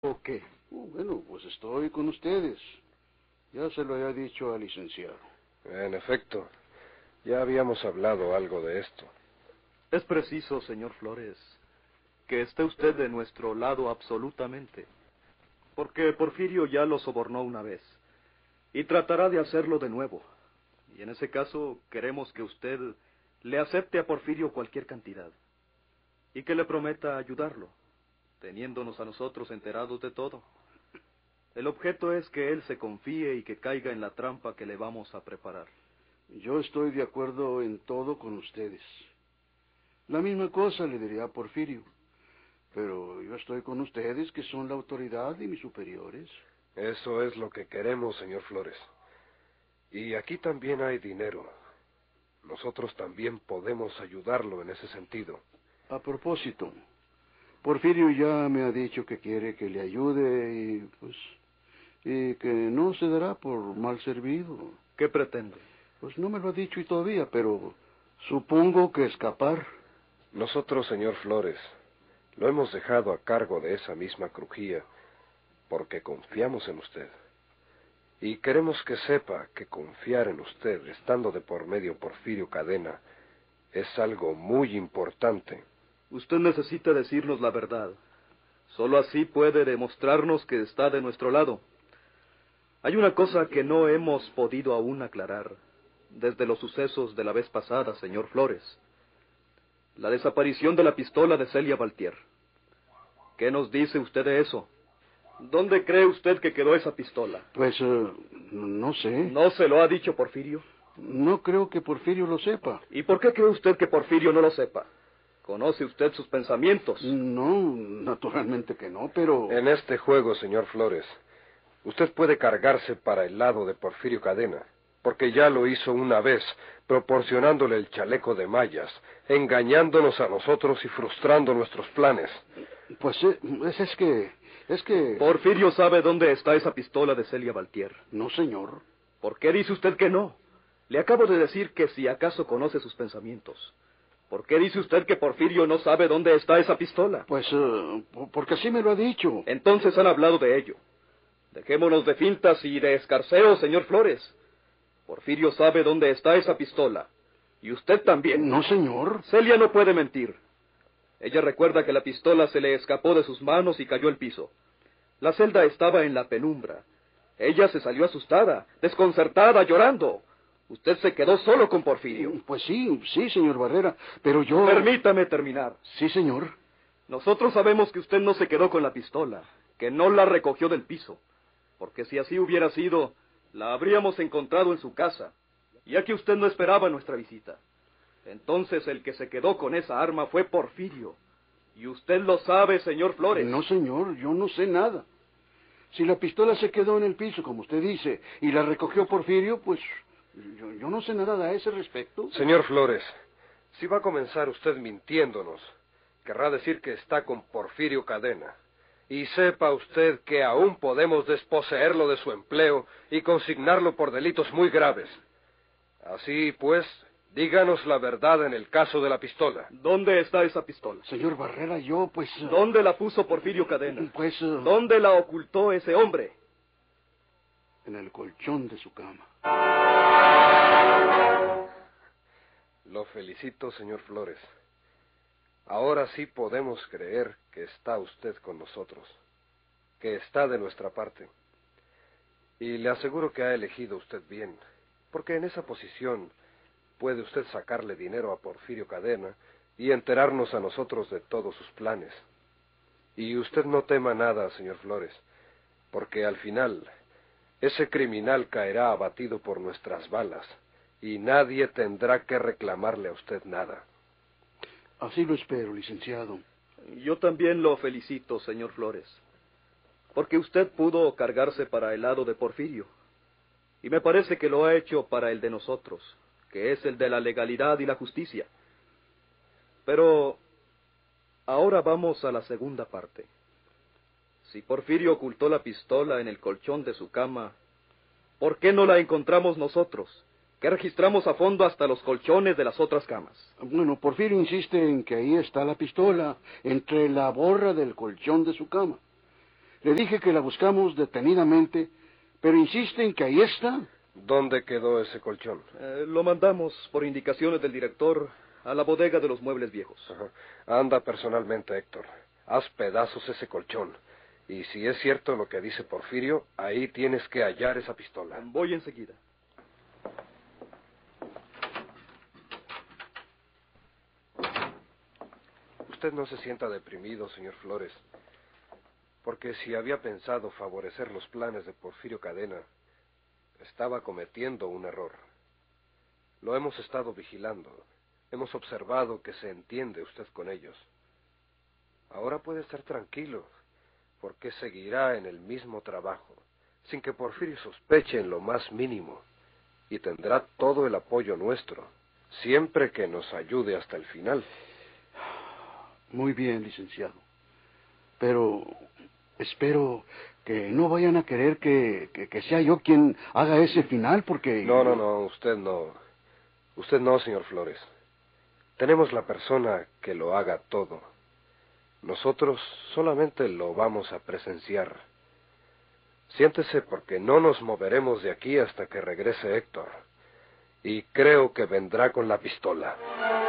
¿O qué? Bueno, pues estoy con ustedes. Ya se lo había dicho al licenciado. En efecto, ya habíamos hablado algo de esto. Es preciso, señor Flores, que esté usted de nuestro lado absolutamente, porque Porfirio ya lo sobornó una vez, y tratará de hacerlo de nuevo. Y en ese caso queremos que usted le acepte a Porfirio cualquier cantidad, y que le prometa ayudarlo, teniéndonos a nosotros enterados de todo. El objeto es que él se confíe y que caiga en la trampa que le vamos a preparar. Yo estoy de acuerdo en todo con ustedes. La misma cosa le diría a Porfirio. Pero yo estoy con ustedes, que son la autoridad y mis superiores. Eso es lo que queremos, señor Flores. Y aquí también hay dinero. Nosotros también podemos ayudarlo en ese sentido. A propósito, Porfirio ya me ha dicho que quiere que le ayude y que no se dará por mal servido. ¿Qué pretende? Pues no me lo ha dicho y todavía, pero supongo que escapar. Nosotros, señor Flores, lo hemos dejado a cargo de esa misma crujía porque confiamos en usted. Y queremos que sepa que confiar en usted, estando de por medio Porfirio Cadena, es algo muy importante. Usted necesita decirnos la verdad. Solo así puede demostrarnos que está de nuestro lado. Hay una cosa que no hemos podido aún aclarar desde los sucesos de la vez pasada, señor Flores. La desaparición de la pistola de Celia Valtier. ¿Qué nos dice usted de eso? ¿Dónde cree usted que quedó esa pistola? Pues, no sé. ¿No se lo ha dicho Porfirio? No creo que Porfirio lo sepa. ¿Y por qué cree usted que Porfirio no lo sepa? ¿Conoce usted sus pensamientos? No, naturalmente que no, pero... En este juego, señor Flores, usted puede cargarse para el lado de Porfirio Cadena, porque ya lo hizo una vez, proporcionándole el chaleco de mallas, engañándonos a nosotros y frustrando nuestros planes. Pues es que... Porfirio sabe dónde está esa pistola de Celia Valtier. No, señor. ¿Por qué dice usted que no? Le acabo de decir que si acaso conoce sus pensamientos. ¿Por qué dice usted que Porfirio no sabe dónde está esa pistola? Pues, porque así me lo ha dicho. Entonces han hablado de ello. Dejémonos de fintas y de escarceos, señor Flores. Porfirio sabe dónde está esa pistola. Y usted también. No, señor. Celia no puede mentir. Ella recuerda que la pistola se le escapó de sus manos y cayó al piso. La celda estaba en la penumbra. Ella se salió asustada, desconcertada, llorando. Usted se quedó solo con Porfirio. Pues sí, señor Barrera, pero yo... Permítame terminar. Sí, señor. Nosotros sabemos que usted no se quedó con la pistola, que no la recogió del piso, porque si así hubiera sido, la habríamos encontrado en su casa, ya que usted no esperaba nuestra visita. Entonces el que se quedó con esa arma fue Porfirio, y usted lo sabe, señor Flores. No, señor, yo no sé nada. Si la pistola se quedó en el piso, como usted dice, y la recogió Porfirio, pues yo no sé nada a ese respecto. Señor Flores, si va a comenzar usted mintiéndonos, querrá decir que está con Porfirio Cadena. Y sepa usted que aún podemos desposeerlo de su empleo y consignarlo por delitos muy graves. Así pues, díganos la verdad en el caso de la pistola. ¿Dónde está esa pistola? Señor Barrera, yo, pues... ¿Dónde la puso Porfirio Cadena? Pues... ¿Dónde la ocultó ese hombre? En el colchón de su cama. Lo felicito, señor Flores. Ahora sí podemos creer que está usted con nosotros, que está de nuestra parte. Y le aseguro que ha elegido usted bien, porque en esa posición puede usted sacarle dinero a Porfirio Cadena y enterarnos a nosotros de todos sus planes. Y usted no tema nada, señor Flores, porque al final ese criminal caerá abatido por nuestras balas y nadie tendrá que reclamarle a usted nada. Así lo espero, licenciado. Yo también lo felicito, señor Flores, porque usted pudo cargarse para el lado de Porfirio, y me parece que lo ha hecho para el de nosotros, que es el de la legalidad y la justicia. Pero ahora vamos a la segunda parte. Si Porfirio ocultó la pistola en el colchón de su cama, ¿por qué no la encontramos nosotros, que registramos a fondo hasta los colchones de las otras camas? Bueno, Porfirio insiste en que ahí está la pistola, entre la borra del colchón de su cama. Le dije que la buscamos detenidamente, pero insiste en que ahí está. ¿Dónde quedó ese colchón? Lo mandamos, por indicaciones del director, a la bodega de los muebles viejos. Ajá. Anda personalmente, Héctor. Haz pedazos ese colchón. Y si es cierto lo que dice Porfirio, ahí tienes que hallar esa pistola. Voy enseguida. Usted no se sienta deprimido, señor Flores, porque si había pensado favorecer los planes de Porfirio Cadena, estaba cometiendo un error. Lo hemos estado vigilando. Hemos observado que se entiende usted con ellos. Ahora puede estar tranquilo, porque seguirá en el mismo trabajo, sin que Porfirio sospeche en lo más mínimo, y tendrá todo el apoyo nuestro, siempre que nos ayude hasta el final. Muy bien, licenciado. Pero espero que no vayan a querer que sea yo quien haga ese final, porque... No, usted no. Usted no, señor Flores. Tenemos la persona que lo haga todo. Nosotros solamente lo vamos a presenciar. Siéntese porque no nos moveremos de aquí hasta que regrese Héctor. Y creo que vendrá con la pistola.